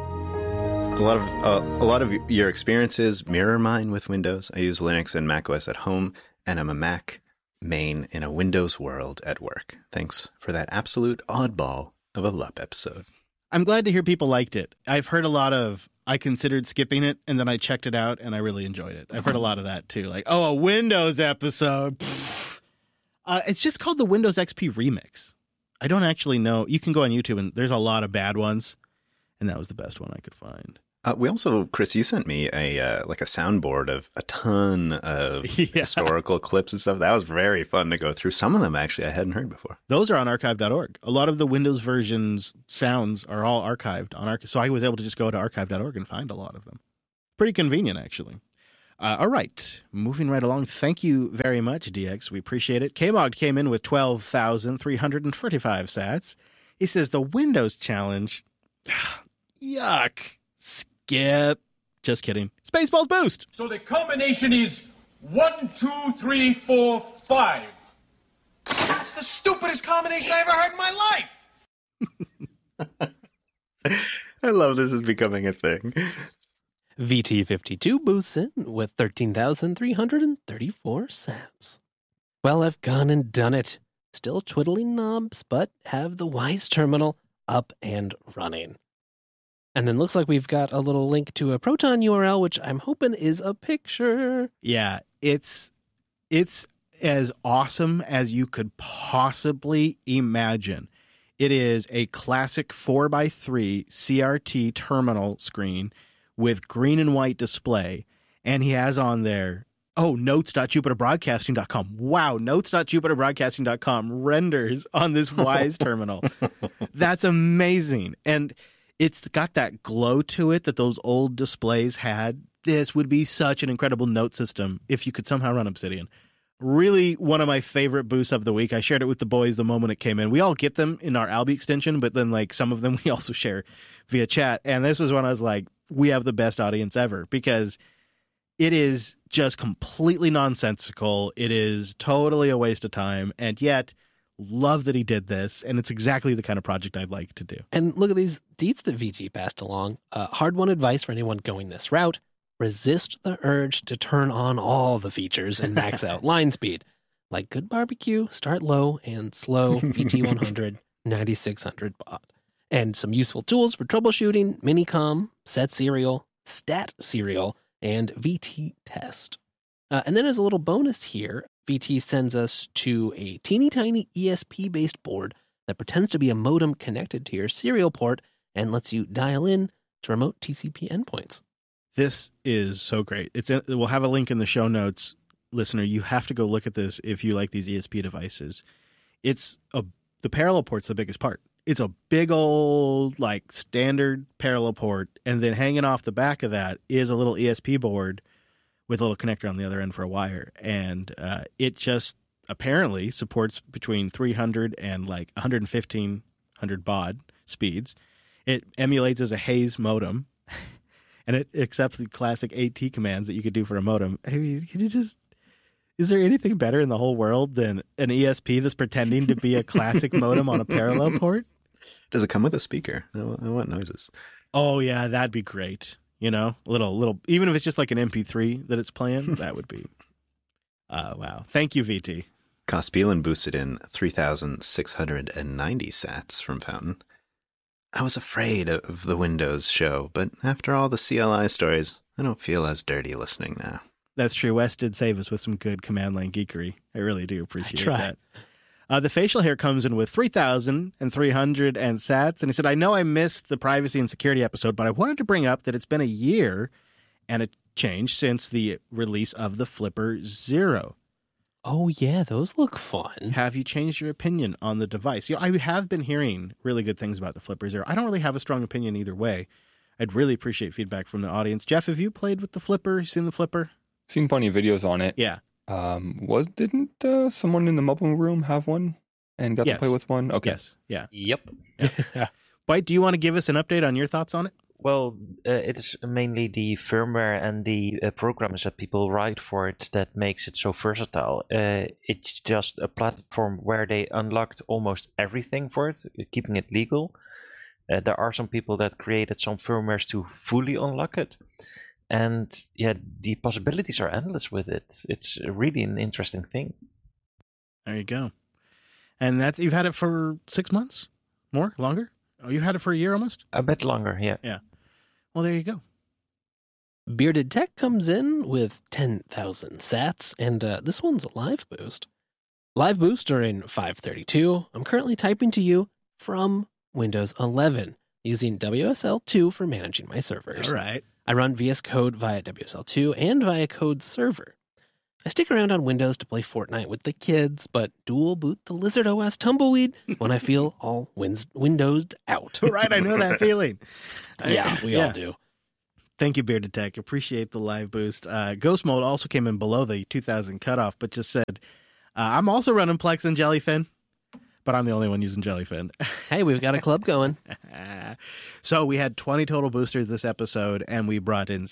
A lot of your experiences mirror mine with Windows. I use Linux and macOS at home, and I'm a Mac main in a Windows world at work. Thanks for that absolute oddball of a LUP episode. I'm glad to hear people liked it. I've heard a lot of, I considered skipping it, and then I checked it out, and I really enjoyed it. I've heard a lot of that, too. Like, oh, a Windows episode. It's just called the Windows XP Remix. I don't actually know. You can go on YouTube, and there's a lot of bad ones, and that was the best one I could find. We also, Chris, you sent me a soundboard of a ton of historical clips and stuff. That was very fun to go through. Some of them, actually, I hadn't heard before. Those are on archive.org. A lot of the Windows versions sounds are all archived on Archive. So I was able to just go to archive.org and find a lot of them. Pretty convenient, actually. All right. Moving right along. Thank you very much, DX. We appreciate it. Kmog came in with 12,345 sats. He says the Windows challenge. Yuck. Skip. Just kidding. Spaceballs boost. So the combination is 1, 2, 3, 4, 5. That's the stupidest combination I ever heard in my life. I love this is becoming a thing. VT52 boosts in with 13,334 sats. Well, I've gone and done it. Still twiddling knobs, but have the Wise terminal up and running. And then looks like we've got a little link to a Proton URL, which I'm hoping is a picture. Yeah, it's as awesome as you could possibly imagine. It is a classic 4x3 CRT terminal screen with green and white display. And he has on there, notes.jupiterbroadcasting.com. Wow, notes.jupiterbroadcasting.com renders on this Wise terminal. That's amazing. And it's got that glow to it that those old displays had. This would be such an incredible note system if you could somehow run Obsidian. Really one of my favorite boosts of the week. I shared it with the boys the moment it came in. We all get them in our Albi extension, but then like some of them we also share via chat. And this was when I was like, we have the best audience ever because it is just completely nonsensical. It is totally a waste of time. And yet love that he did this, and it's exactly the kind of project I'd like to do. And look at these deets that VT passed along. Hard-won advice for anyone going this route. Resist the urge to turn on all the features and max out line speed. Like good barbecue, start low and slow VT100, 9600 baud. And some useful tools for troubleshooting, Minicom, Set Serial, Stat Serial, and VT Test. And then as a little bonus here, VT sends us to a teeny tiny ESP-based board that pretends to be a modem connected to your serial port and lets you dial in to remote TCP endpoints. This is so great. We'll have a link in the show notes. Listener, you have to go look at this if you like these ESP devices. The parallel port's the biggest part. It's a big old, like, standard parallel port, and then hanging off the back of that is a little ESP board with a little connector on the other end for a wire. And it just apparently supports between 300 and like 11500 baud speeds. It emulates as a Hayes modem, and it accepts the classic AT commands that you could do for a modem. I mean, is there anything better in the whole world than an ESP that's pretending to be a classic modem on a parallel port? Does it come with a speaker? I want noises. Oh, yeah, that'd be great. You know, little, even if it's just like an MP3 that it's playing, that would be. Wow. Thank you, VT. Cospelin boosted in 3,690 sats from Fountain. I was afraid of the Windows show, but after all the CLI stories, I don't feel as dirty listening now. That's true. Wes did save us with some good command line geekery. I really do appreciate that. The facial hair comes in with 3,300 and sats. And he said, I know I missed the privacy and security episode, but I wanted to bring up that it's been a year and a change since the release of the Flipper Zero. Oh, yeah, those look fun. Have you changed your opinion on the device? You know, I have been hearing really good things about the Flipper Zero. I don't really have a strong opinion either way. I'd really appreciate feedback from the audience. Jeff, have you played with the Flipper? You seen the Flipper? Seen plenty of videos on it. Yeah. Didn't someone in the mobile room have one and got to play with one? Okay. Yes. Yeah. Yep. Bite, do you want to give us an update on your thoughts on it? Well, it is mainly the firmware and the programs that people write for it that makes it so versatile. It's just a platform where they unlocked almost everything for it, keeping it legal. There are some people that created some firmwares to fully unlock it. And yeah, the possibilities are endless with it. It's really an interesting thing. There you go. And you've had it for 6 months? More? Longer? Oh, you had it for a year almost? A bit longer, yeah. Yeah. Well, there you go. Bearded Tech comes in with 10,000 sats, and this one's a live boost. Live Boost are in 532. I'm currently typing to you from Windows 11 using WSL2 for managing my servers. All right. I run VS Code via WSL2 and via Code Server. I stick around on Windows to play Fortnite with the kids, but dual boot the Lizard OS Tumbleweed when I feel all windowed out. Right, I know that feeling. Yeah, we all do. Thank you, Bearded Tech. Appreciate the live boost. Ghost Mode also came in below the 2000 cutoff, but just said, I'm also running Plex and Jellyfin, but I'm the only one using Jellyfin. Hey, we've got a club going. So we had 20 total boosters this episode, and we brought in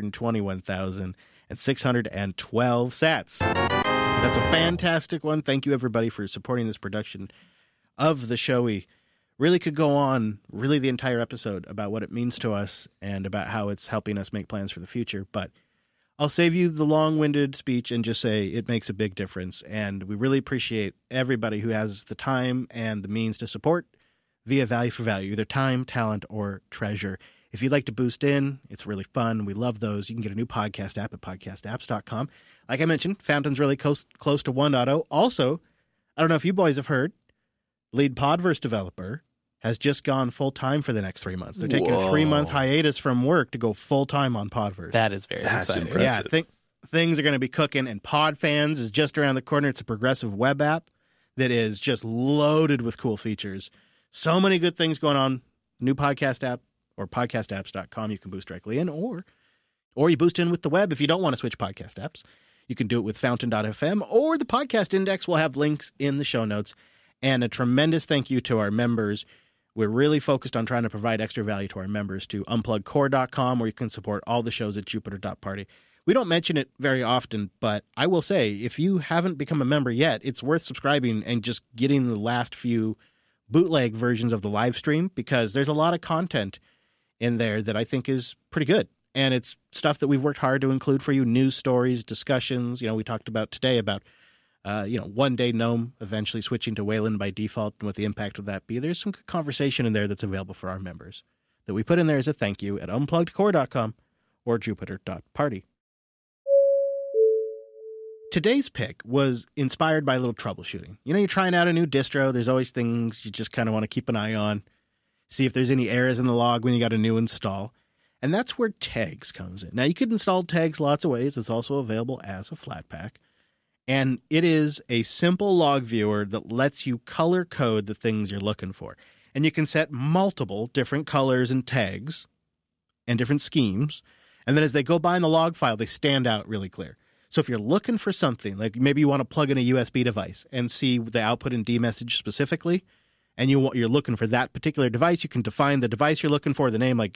621,612 sats. That's a fantastic one. Thank you, everybody, for supporting this production of the show. We really could go on really the entire episode about what it means to us and about how it's helping us make plans for the future, but I'll save you the long-winded speech and just say it makes a big difference, and we really appreciate everybody who has the time and the means to support via value for value, either time, talent, or treasure. If you'd like to boost in, it's really fun. We love those. You can get a new podcast app at podcastapps.com. Like I mentioned, Fountain's really close to 1.0. Also, I don't know if you boys have heard, lead Podverse developer has just gone full-time for the next 3 months. They're taking a 3-month hiatus from work to go full-time on Podverse. That is very exciting. Impressive. Yeah, things are going to be cooking, and PodFans is just around the corner. It's a progressive web app that is just loaded with cool features. So many good things going on. New podcast app or podcastapps.com. You can boost directly in, or you boost in with the web if you don't want to switch podcast apps. You can do it with Fountain.fm, or the Podcast Index will have links in the show notes. And a tremendous thank you to our members. We're really focused on trying to provide extra value to our members to unplugcore.com, where you can support all the shows at Jupiter.party. We don't mention it very often, but I will say, if you haven't become a member yet, it's worth subscribing and just getting the last few bootleg versions of the live stream, because there's a lot of content in there that I think is pretty good. And it's stuff that we've worked hard to include for you, news stories, discussions. We talked about today about One Day Gnome eventually switching to Wayland by default and what the impact of that be. There's some good conversation in there that's available for our members that we put in there as a thank you at unpluggedcore.com or jupiter.party. Today's pick was inspired by a little troubleshooting. You're trying out a new distro. There's always things you just kind of want to keep an eye on, see if there's any errors in the log when you got a new install. And that's where Tags comes in. Now, you could install Tags lots of ways. It's also available as a Flatpak. And it is a simple log viewer that lets you color code the things you're looking for. And you can set multiple different colors and tags and different schemes. And then as they go by in the log file, they stand out really clear. So if you're looking for something, like maybe you want to plug in a USB device and see the output in dmessage specifically, and you're looking for that particular device, you can define the device you're looking for, the name, like,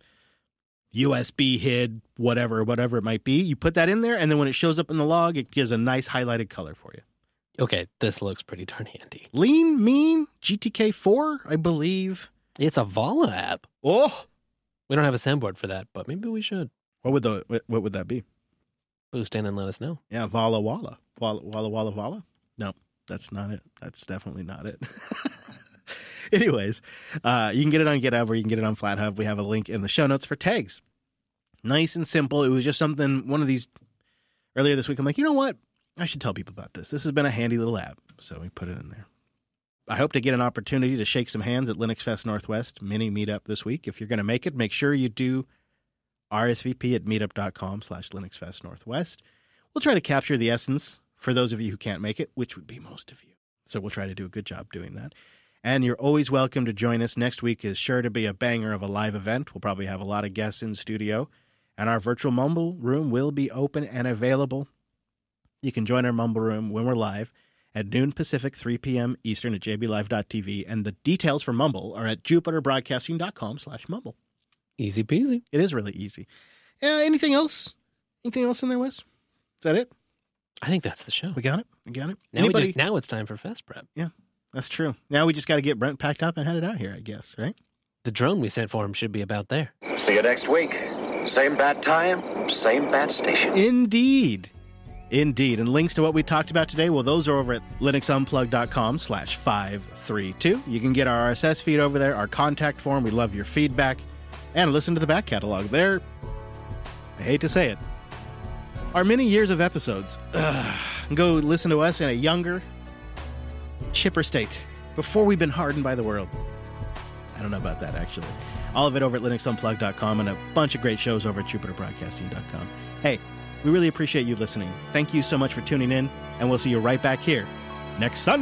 USB HID, whatever it might be. You put that in there, and then when it shows up in the log, it gives a nice highlighted color for you. Okay, this looks pretty darn handy. Lean Mean GTK4, I believe. It's a Vala app. Oh! We don't have a soundboard for that, but maybe we should. What would that be? Boost in and let us know. Yeah, Vala Walla. Walla. No, that's not it. That's definitely not it. Anyways, you can get it on GitHub or you can get it on FlatHub. We have a link in the show notes for Tags. Nice and simple. It was just something, one of these, earlier this week, I'm like, you know what? I should tell people about this. This has been a handy little app, so we put it in there. I hope to get an opportunity to shake some hands at Linux Fest Northwest mini meetup this week. If you're going to make it, make sure you do RSVP at meetup.com/LinuxFestNorthwest. We'll try to capture the essence for those of you who can't make it, which would be most of you. So we'll try to do a good job doing that. And you're always welcome to join us. Next week is sure to be a banger of a live event. We'll probably have a lot of guests in studio. And our virtual Mumble room will be open and available. You can join our Mumble room when we're live at noon Pacific, 3 p.m. Eastern at jblive.tv. And the details for Mumble are at jupiterbroadcasting.com/Mumble. Easy peasy. It is really easy. Anything else? Anything else in there, Wes? Is that it? I think that's the show. We got it? Now it's time for Fest Prep. Yeah, that's true. Now we just got to get Brent packed up and headed out here, I guess, right? The drone we sent for him should be about there. See you next week. Same bat time, same bat station. Indeed. And links to what we talked about today, well, those are over at linuxunplug.com/532. You can get our RSS feed over there, our contact form. We love your feedback. And listen to the back catalog. There, I hate to say it, are many years of episodes. Go listen to us in a younger, chipper state before we've been hardened by the world. I don't know about that, actually. All of it over at linuxunplugged.com and a bunch of great shows over at jupiterbroadcasting.com. Hey, we really appreciate you listening. Thank you so much for tuning in, and we'll see you right back here next Sunday.